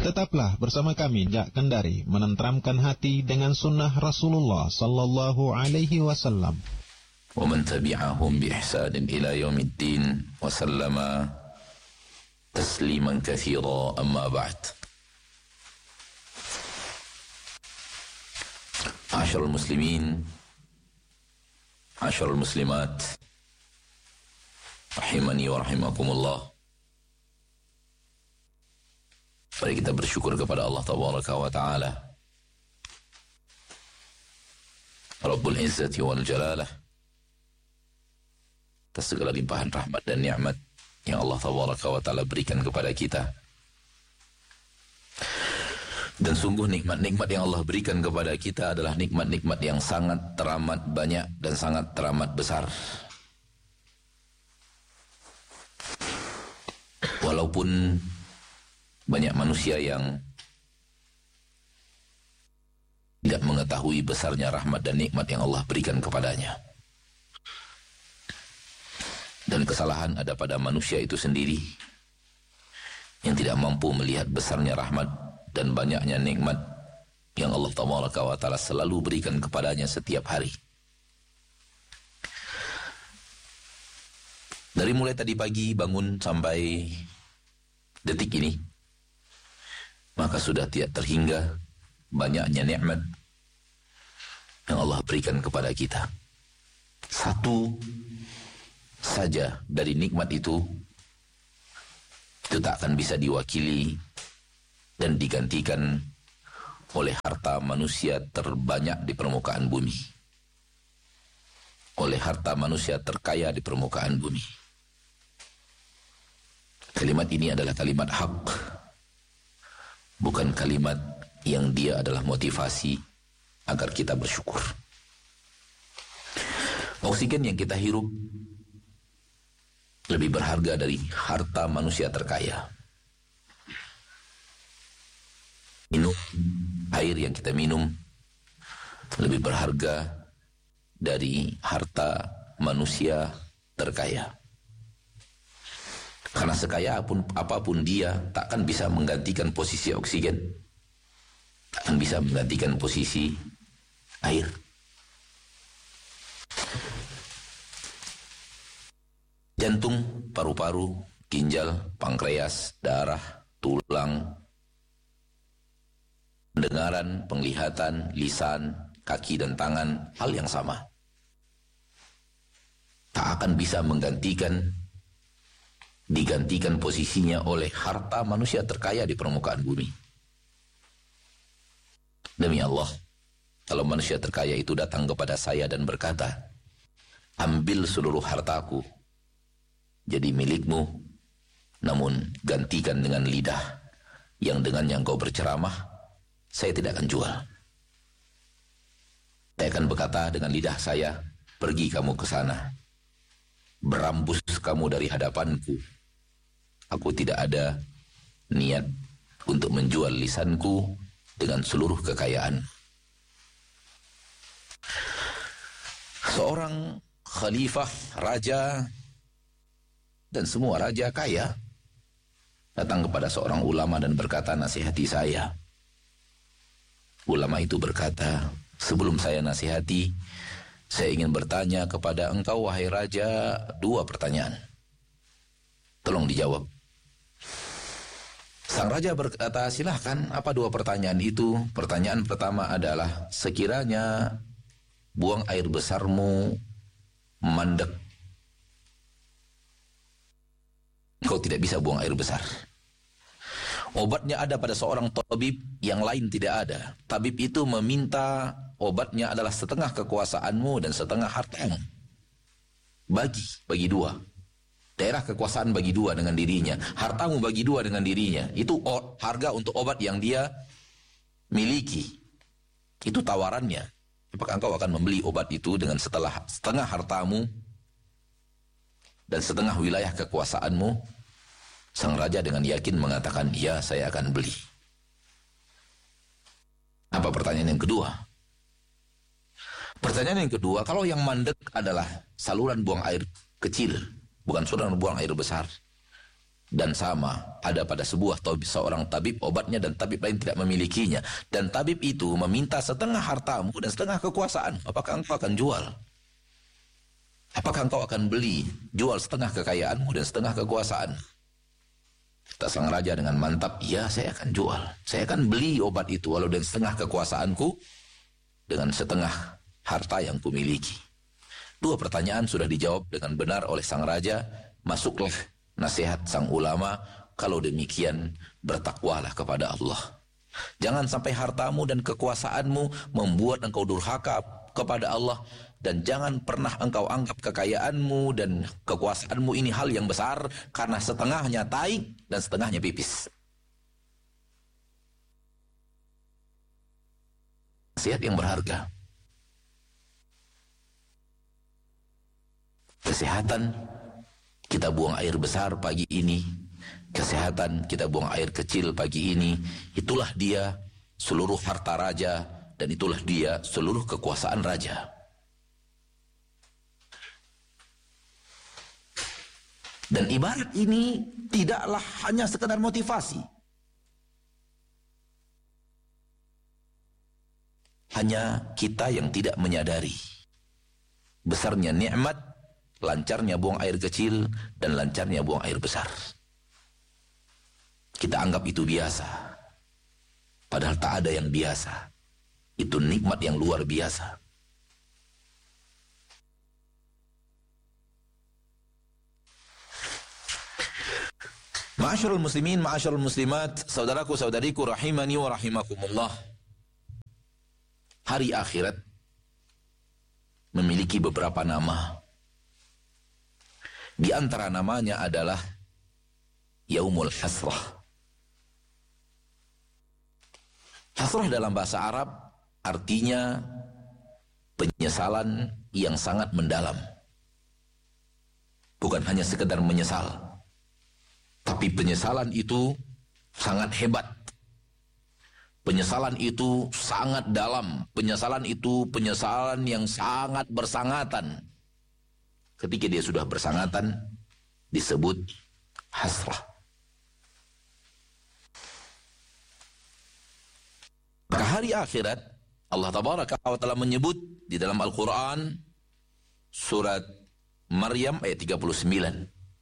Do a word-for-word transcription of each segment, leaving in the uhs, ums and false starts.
Tetaplah bersama kami Jak Kendari menenteramkan hati dengan sunnah Rasulullah sallallahu alaihi wasallam. Wa man tabi'ahum bi ihsanin ila yaumiddin wa sallama tasliman katsira, amma ba'd. Ma'asyiral muslimin, ma'asyiral muslimat, rahimani wa rahimakumullah. Mari kita bersyukur kepada Allah Tabaraka wa Ta'ala, Rabbul Izzati wal Jalalah, atas segala limpahan rahmat dan nikmat yang Allah Tabaraka wa Ta'ala berikan kepada kita. Dan sungguh nikmat-nikmat yang Allah berikan kepada kita adalah nikmat-nikmat yang sangat teramat banyak dan sangat teramat besar. Walaupun banyak manusia yang tidak mengetahui besarnya rahmat dan nikmat yang Allah berikan kepadanya. Dan kesalahan ada pada manusia itu sendiri yang tidak mampu melihat besarnya rahmat dan banyaknya nikmat yang Allah Tabaraka wa Ta'ala selalu berikan kepadanya setiap hari. Dari mulai tadi pagi bangun sampai detik ini, maka sudah tidak terhingga banyaknya nikmat yang Allah berikan kepada kita. Satu saja dari nikmat itu itu tak akan bisa diwakili dan digantikan oleh harta manusia terbanyak di permukaan bumi, oleh harta manusia terkaya di permukaan bumi. Kalimat ini adalah kalimat hak, bukan kalimat yang dia adalah motivasi agar kita bersyukur. Oksigen yang kita hirup lebih berharga dari harta manusia terkaya. Minum, air yang kita minum lebih berharga dari harta manusia terkaya. Karena sekaya pun apapun dia, takkan bisa menggantikan posisi oksigen, takkan bisa menggantikan posisi air. Jantung, paru-paru, ginjal, pankreas, darah, tulang, pendengaran, penglihatan, lisan, kaki dan tangan, hal yang sama. Tak akan bisa menggantikan digantikan posisinya oleh harta manusia terkaya di permukaan bumi. Demi Allah, kalau manusia terkaya itu datang kepada saya dan berkata, ambil seluruh hartaku jadi milikmu, namun gantikan dengan lidah yang dengannya engkau berceramah, saya tidak akan jual. Saya akan berkata dengan lidah saya, pergi kamu ke sana, berambus kamu dari hadapanku. Aku tidak ada niat untuk menjual lisanku dengan seluruh kekayaan. Seorang khalifah, raja, dan semua raja kaya datang kepada seorang ulama dan berkata, nasihati saya. Ulama itu berkata, sebelum saya nasihati, saya ingin bertanya kepada engkau wahai raja dua pertanyaan. Tolong dijawab. Sang raja berkata, silahkan, apa dua pertanyaan itu? Pertanyaan pertama adalah, sekiranya buang air besarmu mandek, engkau tidak bisa buang air besar. Obatnya ada pada seorang tabib, yang lain tidak ada. Tabib itu meminta obatnya adalah setengah kekuasaanmu dan setengah hartamu. Bagi, bagi dua. Daerah kekuasaan bagi dua dengan dirinya, hartamu bagi dua dengan dirinya. Itu harga untuk obat yang dia miliki. Itu tawarannya. Apakah engkau akan membeli obat itu dengan setelah setengah hartamu dan setengah wilayah kekuasaanmu? Sang raja dengan yakin mengatakan, ya, saya akan beli. Apa pertanyaan yang kedua? Pertanyaan yang kedua, kalau yang mandek adalah saluran buang air kecil, bukan saluran buang air besar, Dan sama ada pada sebuah tabib, seorang tabib obatnya dan tabib lain tidak memilikinya. Dan tabib itu meminta setengah hartamu dan setengah kekuasaan. Apakah engkau akan jual? Apakah engkau akan beli, jual setengah kekayaanmu dan setengah kekuasaan? Kata sang raja dengan mantap, ya saya akan jual. Saya akan beli obat itu walau dengan setengah kekuasaanku, dengan setengah harta yang kumiliki. Dua pertanyaan sudah dijawab dengan benar oleh sang raja. Masuklah nasihat sang ulama, kalau demikian bertakwalah kepada Allah. Jangan sampai hartamu dan kekuasaanmu membuat engkau durhaka kepada Allah, dan jangan pernah engkau anggap kekayaanmu dan kekuasaanmu ini hal yang besar, karena setengahnya tai dan setengahnya pipis. Nasihat yang berharga. Kesehatan, kita buang air besar pagi ini. Kesehatan, kita buang air kecil pagi ini. Itulah dia seluruh harta raja, dan itulah dia seluruh kekuasaan raja. Dan ibarat ini tidaklah hanya sekedar motivasi. Hanya kita yang tidak menyadari besarnya nikmat, lancarnya buang air kecil, dan lancarnya buang air besar. Kita anggap itu biasa. Padahal tak ada yang biasa. Itu nikmat yang luar biasa. Ma'asyarul muslimin, ma'asyarul muslimat, saudaraku saudariku rahimani wa rahimakumullah. Hari akhirat memiliki beberapa nama. Di antara namanya adalah Yaumul Hasrah. Hasrah dalam bahasa Arab artinya penyesalan yang sangat mendalam. Bukan hanya sekedar menyesal, tapi penyesalan itu sangat hebat. Penyesalan itu sangat dalam. Penyesalan itu penyesalan yang sangat bersangatan. Ketika dia sudah bersangatan, disebut hasrah. Maka hari akhirat, Allah Tabaraka wa Ta'ala menyebut di dalam Al-Quran, surat Maryam ayat tiga puluh sembilan.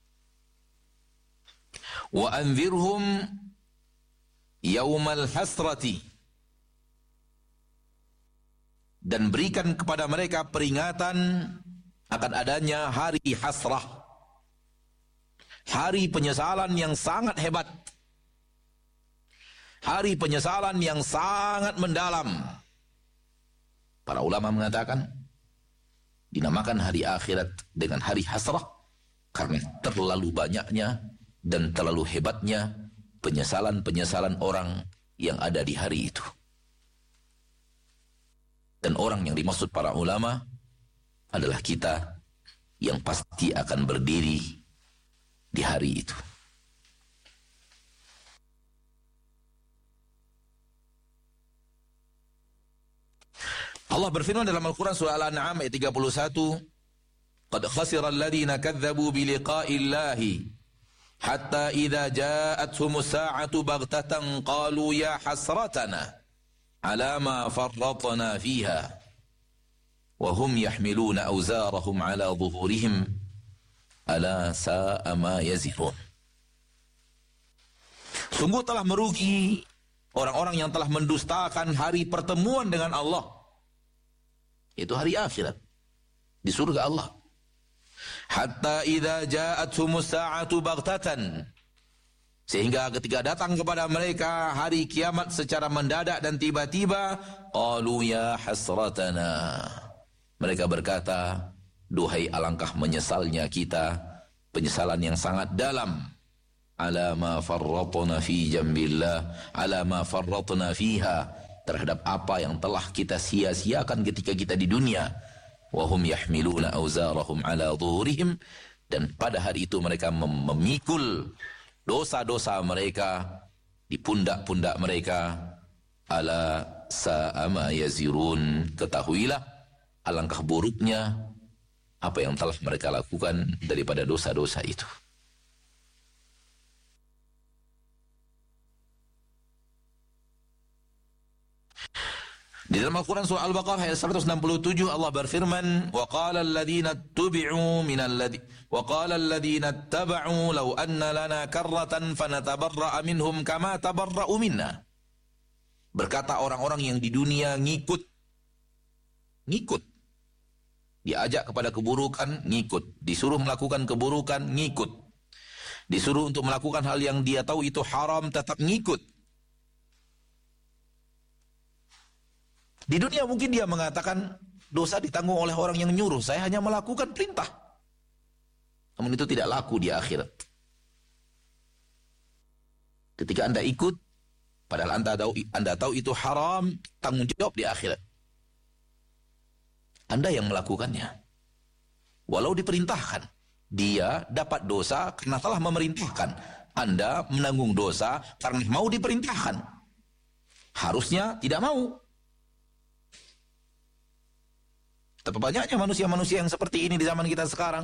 Wa anzirhum yaumal hasrati, dan berikan kepada mereka peringatan akan adanya hari hasrah, hari penyesalan yang sangat hebat, hari penyesalan yang sangat mendalam. Para ulama mengatakan dinamakan hari akhirat dengan hari hasrah karena terlalu banyaknya dan terlalu hebatnya penyesalan-penyesalan orang yang ada di hari itu. Dan orang yang dimaksud para ulama adalah kita yang pasti akan berdiri di hari itu. Allah berfirman dalam Al-Quran surah Al-An'am ayat tiga puluh satu, "Qad khasira alladhina kadzdzabu bi liqa'illahi hatta idza ja'atuhumus sa'atu baghtatan qalu ya hasratana ala ma farratna fiha wa hum yahmiluna awzarahum ala dhuhurihim ala sa'a ma yazirun." Sungguh telah merugi orang-orang yang telah mendustakan hari pertemuan dengan Allah. Itu hari akhirat di surga Allah. Hatta idza ja'atuhumus sa'atu baghtatan, sehingga ketika datang kepada mereka hari kiamat secara mendadak dan tiba-tiba, qalu ya hasratana, mereka berkata, duhai alangkah menyesalnya kita, penyesalan yang sangat dalam, ala ma farratna fi jambillah, ala ma farratna fiha, terhadap apa yang telah kita sia-siakan ketika kita di dunia. Wahum yahmiluna awzarahum ala dhuhurihim, dan pada hari itu mereka mem memikul dosa-dosa mereka di pundak-pundak mereka. Ala sa'ama yazirun, ketahuilah alangkah buruknya apa yang telah mereka lakukan daripada dosa-dosa itu. Di dalam Al-Quran surah Al-Baqarah ayat seratus enam puluh tujuh Allah berfirman, "Wa qala alladziina tubi'u minal ladzi wa qala alladziina taba'u law anna lana karratan fanatabarra'a minhum kama tabarra'u minna." Berkata orang-orang yang di dunia ngikut. Ngikut. Diajak kepada keburukan, ngikut. Disuruh melakukan keburukan, ngikut. Disuruh untuk melakukan hal yang dia tahu itu haram, tetap ngikut. Di dunia mungkin dia mengatakan dosa ditanggung oleh orang yang nyuruh. Saya hanya melakukan perintah. Namun itu tidak laku di akhirat. Ketika Anda ikut, padahal Anda tahu, Anda tahu itu haram, tanggung jawab di akhirat. Anda yang melakukannya. Walau diperintahkan, dia dapat dosa karena telah memerintahkan. Anda menanggung dosa karena mau diperintahkan. Harusnya tidak mau. Betapa banyaknya manusia-manusia yang seperti ini di zaman kita sekarang.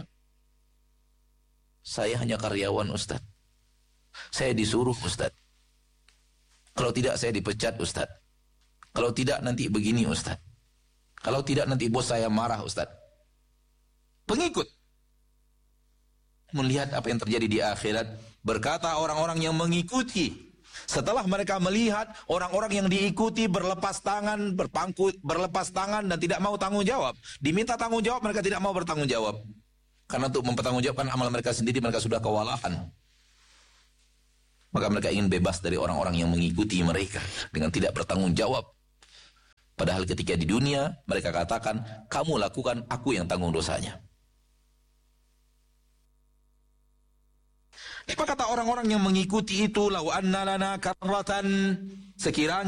Saya hanya karyawan, Ustaz. Saya disuruh, Ustaz. Kalau tidak saya dipecat, Ustaz. Kalau tidak nanti begini, Ustaz. Kalau tidak nanti bos saya marah, Ustaz. Pengikut. Melihat apa yang terjadi di akhirat, berkata orang-orang yang mengikuti. Setelah mereka melihat orang-orang yang diikuti berlepas tangan, berpangku, berlepas tangan dan tidak mau tanggung jawab. Diminta tanggung jawab, mereka tidak mau bertanggung jawab. Karena untuk mempertanggungjawabkan amal mereka sendiri, mereka sudah kewalahan. Maka mereka ingin bebas dari orang-orang yang mengikuti mereka dengan tidak bertanggung jawab. Padahal ketika di dunia, mereka katakan, kamu lakukan, aku yang tanggung dosanya. Apa kata orang-orang yang mengikuti itu? Lau anna lana karratan, sekiranya